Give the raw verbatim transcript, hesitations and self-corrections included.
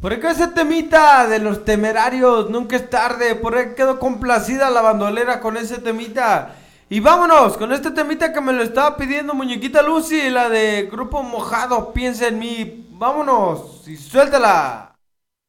Por acá ese temita de los Temerarios, nunca es tarde. Por ahí quedó complacida la bandolera con ese temita. Y vámonos con este temita que me lo estaba pidiendo muñequita Lucy, la de Grupo Mojado, piensa en mí. Vámonos y suéltala.